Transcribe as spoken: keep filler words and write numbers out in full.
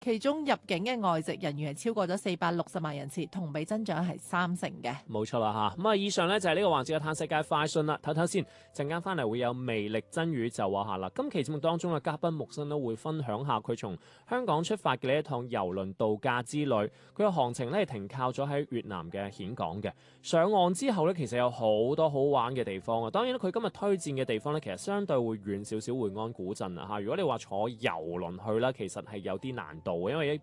其中入境嘅外籍人員係超過咗四百六十萬人次，同比增長係三成嘅。 冇錯啦嚇，咁啊以上咧就係呢個環節嘅嘆世界快訊啦，睇睇先，陣間翻嚟會有魅力真語就話下啦。今期節目當中嘅嘉賓木生都會分享下佢從香港出發嘅呢一趟郵輪度假之旅，佢嘅航程咧係停靠咗喺越南嘅峴港嘅。上岸之後咧，其實有好多好玩嘅地方啊。當然佢今日推薦嘅地方咧，其實相對會遠少少，會安古鎮啊嚇。如果你話坐郵輪去啦，其實係有啲難度嘅，因為